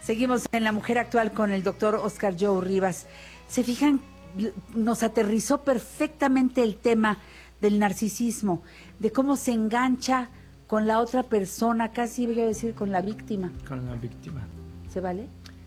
Seguimos en La Mujer Actual con el doctor Óscar Joe Rivas. ¿Se fijan? Nos aterrizó perfectamente el tema del narcisismo, de cómo se engancha con la otra persona, casi voy a decir con la víctima. Con la víctima. ¿Se vale?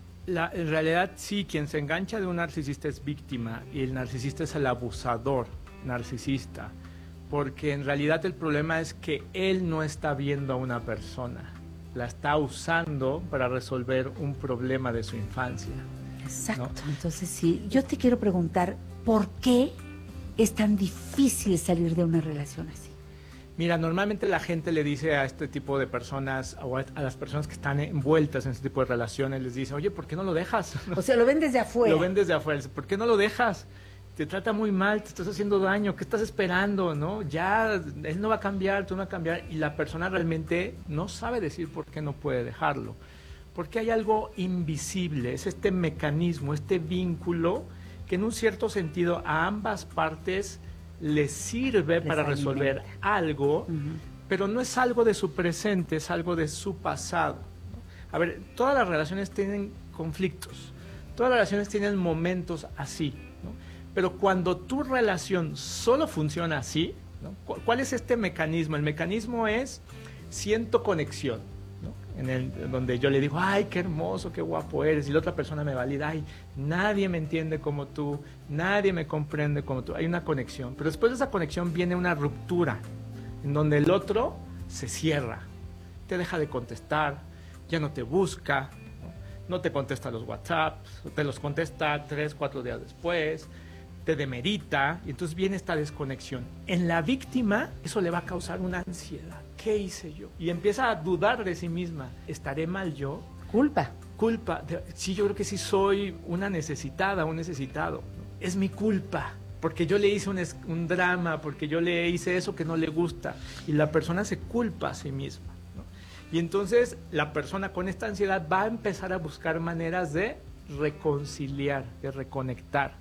En realidad sí, quien se engancha de un narcisista es víctima y el narcisista es el abusador narcisista, porque en realidad el problema es que él no está viendo a una persona, la está usando para resolver un problema de su infancia. Exacto. ¿No? Entonces sí, yo te quiero preguntar, ¿por qué es tan difícil salir de una relación así? Mira, normalmente la gente le dice a este tipo de personas o a las personas que están envueltas en este tipo de relaciones, les dice, oye, ¿por qué no lo dejas? O sea, lo ven desde afuera. Lo ven desde afuera. ¿Por qué no lo dejas? Te trata muy mal, te estás haciendo daño, ¿qué estás esperando? ¿No? Ya, él no va a cambiar, tú no vas a cambiar. Y la persona realmente no sabe decir por qué no puede dejarlo. Porque hay algo invisible, es este mecanismo, este vínculo que en un cierto sentido a ambas partes les sirve para resolver algo, pero no es algo de su presente, es algo de su pasado. A ver, todas las relaciones tienen conflictos, todas las relaciones tienen momentos así, ¿no? Pero cuando tu relación solo funciona así, ¿no? ¿Cuál es este mecanismo? El mecanismo es, siento conexión, ¿no? Donde yo le digo, ay, qué hermoso, qué guapo eres, y la otra persona me valida, ay, nadie me entiende como tú, nadie me comprende como tú, hay una conexión, pero después de esa conexión viene una ruptura, en donde el otro se cierra, te deja de contestar, ya no te busca, no te contesta los WhatsApps, te los contesta 3, 4 días después, te demerita, y entonces viene esta desconexión. En la víctima eso le va a causar una ansiedad. ¿Qué hice yo? Y empieza a dudar de sí misma. ¿Estaré mal yo? Culpa. Culpa. Sí, yo creo que sí soy una necesitada, un necesitado. Es mi culpa, porque yo le hice un drama, porque yo le hice eso que no le gusta. Y la persona se culpa a sí misma, ¿no? Y entonces la persona con esta ansiedad va a empezar a buscar maneras de reconciliar, de reconectar.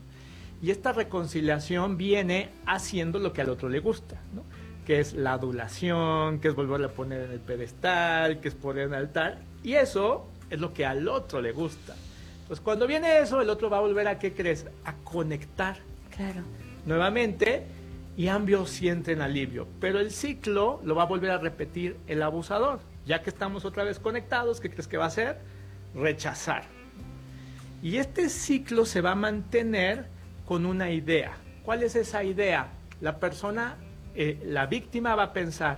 Y esta reconciliación viene haciendo lo que al otro le gusta, ¿no? Que es la adulación, que es volverle a poner en el pedestal, que es poner en el altar. Y eso es lo que al otro le gusta. Entonces, cuando viene eso, el otro va a volver a, ¿qué crees? A conectar. Claro. Nuevamente, y ambos sienten alivio. Pero el ciclo lo va a volver a repetir el abusador. Ya que estamos otra vez conectados, ¿qué crees que va a hacer? Rechazar. Y este ciclo se va a mantener con una idea. ¿Cuál es esa idea? La persona, la víctima va a pensar,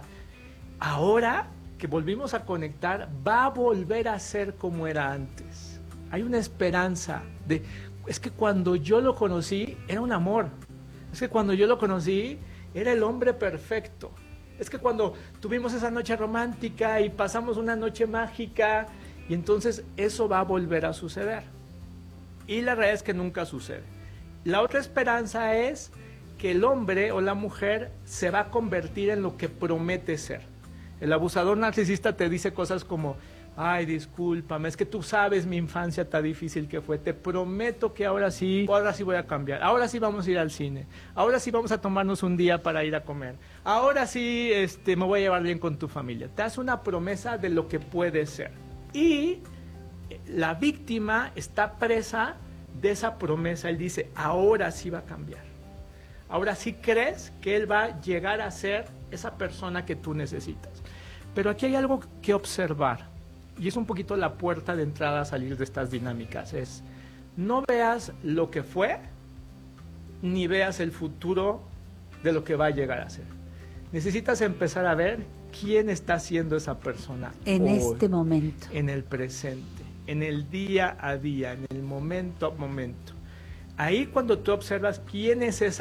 ahora que volvimos a conectar, va a volver a ser como era antes. Hay una esperanza de, es que cuando yo lo conocí, era un amor. Es que cuando yo lo conocí, era el hombre perfecto. Es que cuando tuvimos esa noche romántica y pasamos una noche mágica, y entonces eso va a volver a suceder. Y la realidad es que nunca sucede. La otra esperanza es que el hombre o la mujer se va a convertir en lo que promete ser. El abusador narcisista te dice cosas como, ay, discúlpame, es que tú sabes mi infancia tan difícil que fue, te prometo que ahora sí voy a cambiar, ahora sí vamos a ir al cine, ahora sí vamos a tomarnos un día para ir a comer, ahora sí me voy a llevar bien con tu familia. Te hace una promesa de lo que puede ser. Y la víctima está presa de esa promesa. Él dice, ahora sí va a cambiar. Ahora sí crees que él va a llegar a ser esa persona que tú necesitas. Pero aquí hay algo que observar, y es un poquito la puerta de entrada a salir de estas dinámicas. Es, no veas lo que fue, ni veas el futuro de lo que va a llegar a ser. Necesitas empezar a ver quién está siendo esa persona en hoy, este momento, en el presente, en el día a día, en el momento a momento. Ahí cuando tú observas quién es esa